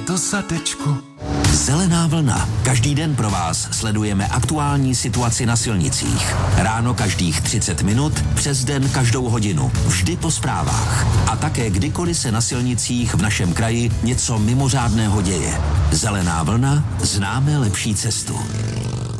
do zadečku. Zelená vlna. Každý den pro vás sledujeme aktuální situaci na silnicích. Ráno každých 30 minut, přes den každou hodinu. Vždy po zprávách. A také kdykoliv se na silnicích v našem kraji něco mimořádného děje. Zelená vlna, známe lepší cestu.